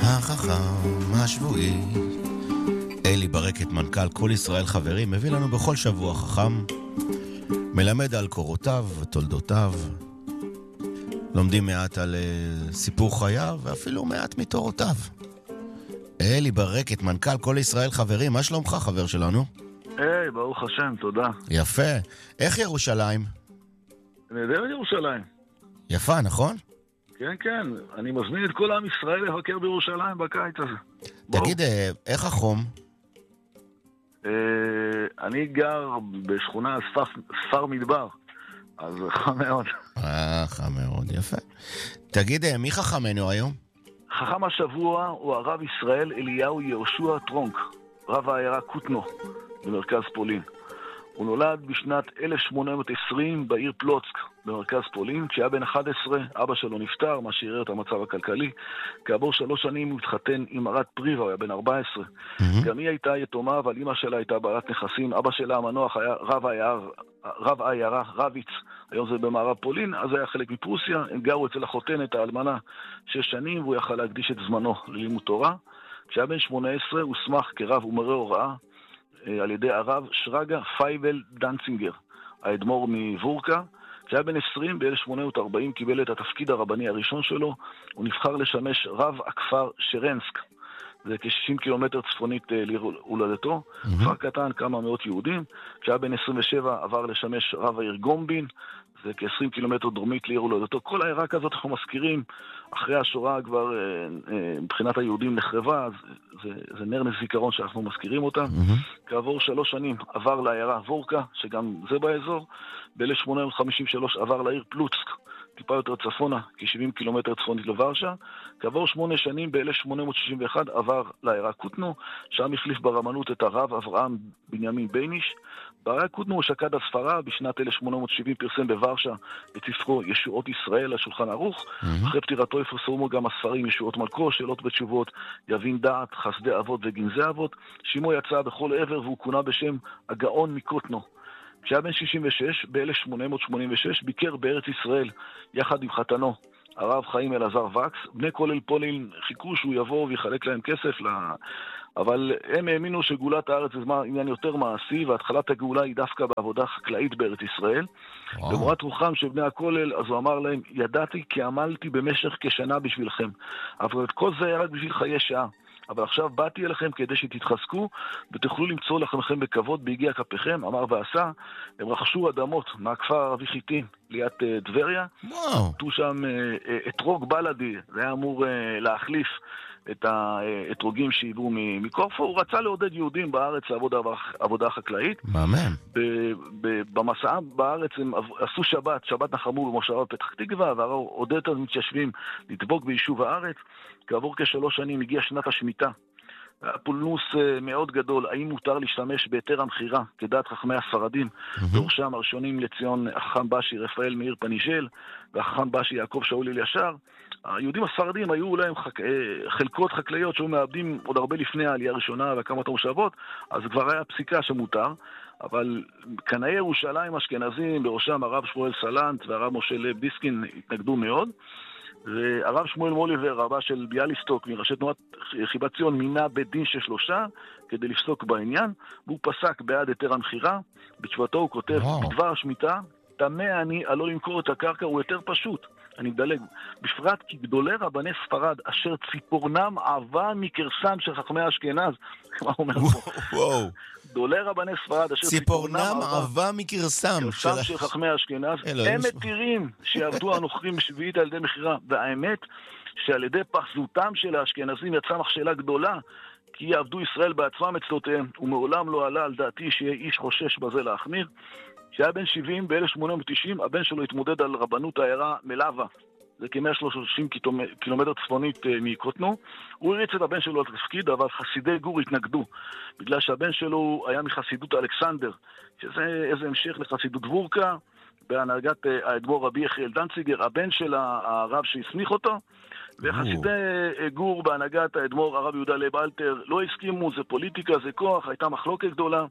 החכם השבועי אלי ברקת, מנכ"ל כל ישראל חברים, מביא לנו בכל שבוע חכם, מלמד על קורותיו ותולדותיו, לומדים מעט על סיפור חייו ואפילו מעט מתורותיו. אלי ברקת, מנכ"ל כל ישראל חברים, מה שלומך חבר שלנו? היי, ברוך השם, תודה. יפה. איך ירושלים? נהדר ירושלים. יפה, נכון? כן, כן. אני מזמין את כל עם ישראל לבקר בירושלים בקיץ הזה. תגיד, איך החום? אני גר בשכונה ספר מדבר, אז חם מאוד. חם מאוד, יפה. תגיד, מי חכמנו היום? חכם השבוע הוא הרב ישראל אליהו יהושע טרונק, רב העיירה קוטנו, במרכז פולין. הוא נולד בשנת 1820 בעיר פלוצק, במרכז פולין. כשהיה בן 11, אבא שלו נפטר, מה שערער את המצב הכלכלי. כעבור 3 שנים הוא התחתן עם מרת פריבה, הוא היה בן 14. גם היא הייתה יתומה, אבל אמא שלה הייתה בעלת נכסים. אבא שלה המנוח היה רב העיירה, רביץ, היום זה במערב פולין, אז היה חלק מפרוסיה. הם גרו אצל החותנת האלמנה 6 שנים, והוא יכל להקדיש את זמנו ללימוד תורה. כשהיה בן 18 הוא הוסמך כרב ומורה הוראה על ידי הרב שרגא פייבל דנצינגר, האדמו"ר מוורקה. כשהיה בן 20, ב-1840 קיבל את התפקיד הרבני הראשון שלו. הוא נבחר לשמש רב הכפר שרנסק, זה כ-60 קילומטר צפונית להולדתו, כפר קטן, כמה מאות יהודים. כשהיה בן 27 עבר לשמש רב העיר גומבין, זה כ-20 קילומטר דרומית לעיר הולדתו. כל העירה כזאת אנחנו מזכירים, אחרי השואה כבר מבחינת היהודים נחרבה, אז זה נר זיכרון שאנחנו מזכירים אותה. כעבור 3 שנים עבר לעיירה וורקה, שגם זה באזור. ב-1853 עבר לעיר פלוצק, טיפה יותר צפונה, כ-70 קילומטר צפונית לוורשה. כעבור 8 שנים, ב-1861 עבר לעיירה קוטנו, שם החליף ברמנות את הרב אברהם בנימין בייניש. בעיירה קוטנו הוא שקד הספרה, בשנת 1870 פרסם בוורשה את ספרו ישועות ישראל, השולחן ערוך. אחרי פטירתו יפורסמו גם הספרים ישועות מלכו, שאלות ותשובות, יבין דעת, חסדי אבות וגנזי אבות. שמו יצא בכל עבר והוא כונה בשם הגאון מקוטנו. כשהיה בן 66, ב-1886 ביקר בארץ ישראל יחד עם חתנו, הרב חיים אלעזר וקס. בני כולל פולין חיכו שהוא יבוא ויחלק להם כסף, אבל הם האמינו שגאולת הארץ זה עניין יותר מעשי, והתחלת הגאולה היא דווקא בעבודה חקלאית בארץ ישראל. במורת רוחם של בני הכולל, אז הוא אמר להם, ידעתי כי עמלתי במשך כשנה בשבילכם, אבל את כל זה היה רק בשביל חיי שעה. אבל עכשיו באתי אליכם כדי שתתחזקו ותוכלו למצוא לכם בכבוד ביגיע כפיכם. אמר ועשה. הם רכשו אדמות מהכפר הערבי חיטים ליד טבריה. נטו שם אתרוג בלדי, זה היה אמור להחליף את האתרוגים שהביאו מקורפו. הוא רצה לעודד יהודים בארץ לעבוד עבודה חקלאית. מאמן. במסע בארץ הם עשו שבת נחמו במושבה פתח תקווה, ועודד את המתיישבים לדבוק ביישוב הארץ. כעבור כ3 שנים הגיעה שנת השמיטה. פולנוס מאוד גדול, האם מותר להשתמש בהיתר המחירה כדעת חכמי הספרדים, בראשם הראשונים לציון החכם באשי רפאל מאיר פניג'ל והחכם באשי יעקב שאול אלישר. היהודים הספרדים היו להם חלקות חקלאיות שהיו מאבדים עוד הרבה לפני העלייה הראשונה והקמת המושבות, אז כבר היה פסיקה שמותר. אבל קנאי ירושלים אשכנזים, בראשם הרב שמואל סלנט והרב משה לב דיסקין, התנגדו מאוד. והרב שמואל מוליבר, רבה של ביאליסטוק מראשי תנועת חיבת ציון, מינה בית דין של 3 כדי לפסוק בעניין, והוא פסק בעד היתר המחירה. בתשובתו הוא כותב, בדבר השמיטה, תמה אני על לא למכור את הקרקע, הוא יותר פשוט. אני מדלג. בפרט כי גדולי רבני ספרד, אשר ציפורנם עבה מקרסם של חכמי אשכנז, מה אומר פה? גדולי רבני ספרד, אשר ציפורנם עבה מקרסם של חכמי אשכנז, הם מתירים שיעבדו הנוכרים בשביעית על ידי מחירה. והאמת שעל ידי פחזותם של האשכנזים יצאה מכשלה גדולה, כי יעבדו ישראל בעצמם אצלותיהם, ומעולם לא עלה על דעתי שיהיה איש חושש בזה להחמיר. שהיה בן 70, ב-1890, הבן שלו התמודד על רבנות העיירה מלאבה, זה כ-130 קילומטר צפונית מקוטנו. הוא הריץ את הבן שלו על תפקיד, אבל חסידי גור התנגדו, בגלל שהבן שלו היה מחסידות אלכסנדר, שזה איזה המשך לחסידות וורקה, בהנהגת האדמו"ר רבי יחיאל דנציגר, הבן של הרב שהסמיך אותו, וחסידי גור בהנהגת האדמו"ר הרב יהודה לייב אלתר לא הסכימו, זה פוליטיקה, זה כוח, הייתה מחלוקת גדולה.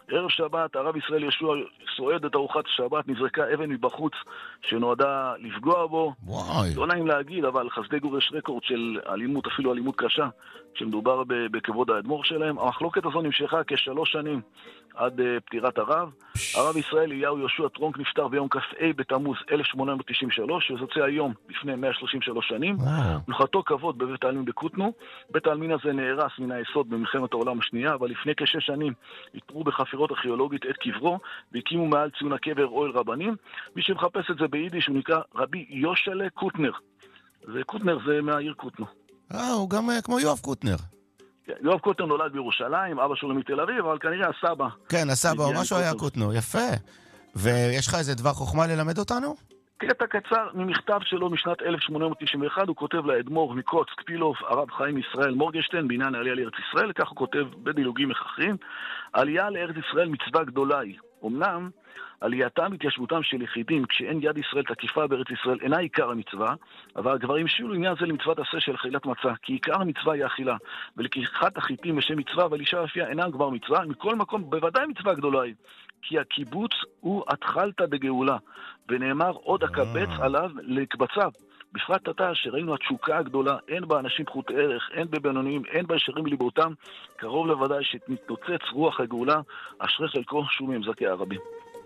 ערב שבת, הרב ישראל ישוע סועד את ארוחת השבת, נזרקה אבן מבחוץ שנועדה לפגוע בו. וואי. לא נעים להגיד, אבל חסדי גור יש רקורד של אלימות, אפילו אלימות קשה, שמדובר בכבוד האדמו"ר שלהם. המחלוקת הזו נמשכה כ3 שנים עד פטירת הרב. הרב ישראל אליהו יהושע טרונק נפטר ביום כ"ה בתמוז 1893, שזה היום לפני 133 שנים. מלכתו כבוד בבית העלמין בקוטנו. בית העלמין הזה נהרס מן היסוד במלחמת העולם השנייה, אבל לפני כ6 שנים התפרו בחפירות ארכיאולוגית את קברו, והקימו מעל ציון הקבר אוהל רבנים. מי שמחפש את זה ביידיש הוא נקרא רבי יושלה קוטנר. קוטנר זה מהעיר קוטנו. הוא גם כמו יואב קוטנר. יואב קוטנר נולד בירושלים, אבא שלו מתל אביב, אבל כנראה הסבא. כן, הסבא, או משהו היה קוטנו, יפה. ויש לך איזה דבר חוכמה ללמד אותנו? קטע קצר ממכתב שלו משנת 1891, הוא כותב לאדמו"ר מקוצק פילוב, הרב חיים ישראל מורגשטיין, בעניין העלייה לארץ ישראל, כך הוא כותב בדילוגים מכחים, עלייה לארץ ישראל מצווה גדולה היא. אמנם עלייתם התיישבותם של יחידים כשאין יד ישראל תקיפה בארץ ישראל אינה עיקר המצווה, אבל כבר המשיאו לעניין זה למצוות עשה של אכילת מצה, כי עיקר המצווה היא האכילה, ולקיחת החיטים בשם מצווה אבל אישה יפייה אינה כבר מצווה. מכל מקום בוודאי מצווה גדולה היא, כי הקיבוץ הוא התחלתא דגאולה, ונאמר עוד הקבץ עליו לקבציו. בפרט עתה שראינו התשוקה הגדולה, אין בה אנשים פחות ערך, אין בבינוניים, אין בה ישרים בליבותם, קרוב לוודאי שתתנוצץ רוח הגאולה, אשרי חלקו שהוא ממזכי הרבים.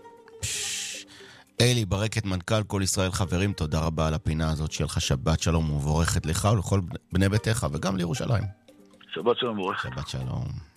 אלי ברקת, מנכ"ל כל ישראל חברים, תודה רבה על הפינה הזאת, שיהיה לך שבת שלום ומבורכת לך ולכל בני ביתך וגם לירושלים. שבת שלום מבורכת. שבת שלום.